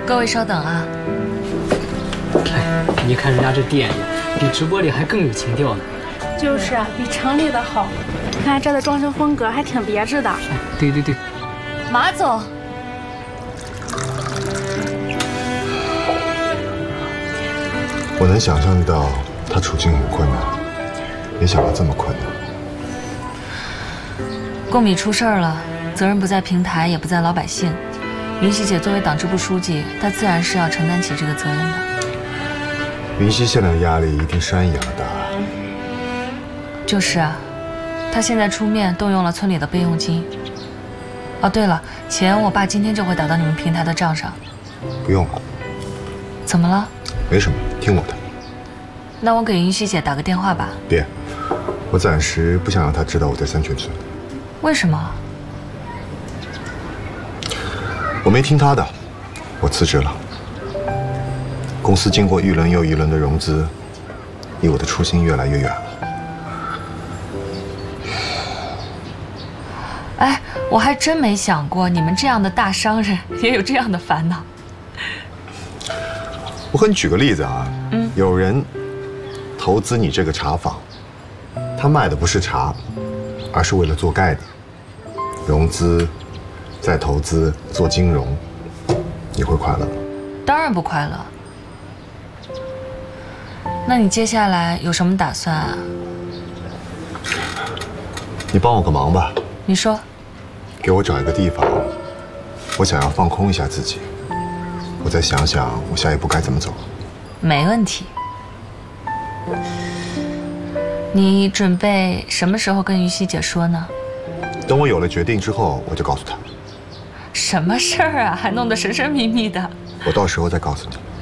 各位稍等啊。 哎，你看人家这店里，比直播里还更有情调呢。 就是啊，比城里的好。看这的装修风格还挺别致的。 哎，对对对。 马总。 我能想象到他处境很困难，没想到这么困难。 贡米出事儿了，责任不在平台，也不在老百姓。云溪姐作为党支部书记，她自然是要承担起这个责任的。 云溪现在的压力一定山一样的大。 就是啊，她现在出面动用了村里的备用金。哦，对了，钱我爸今天就会打到你们平台的账上。 不用了。 怎么了？ 没什么，听我的。 那我给云溪姐打个电话吧。 别，我暂时不想让她知道我在三泉村。 为什么？ 我没听她的，我辞职了。公司经过一轮又一轮的融资，离我的初心越来越远了。 哎，我还真没想过你们这样的大商人也有这样的烦恼。 我和你举个例子啊，有人投资你这个茶坊，他卖的不是茶，而是为了做盖的，融资，再投资做金融，你会快乐吗？ 当然不快乐。那你接下来有什么打算啊？ 你帮我个忙吧。 你说。 给我找一个地方，我想要放空一下自己，我再想想我下一步该怎么走。 没问题。你准备什么时候跟于西姐说呢？ 等我有了决定之后，我就告诉她。 什么事儿啊，还弄得神神秘秘的。 我到时候再告诉你。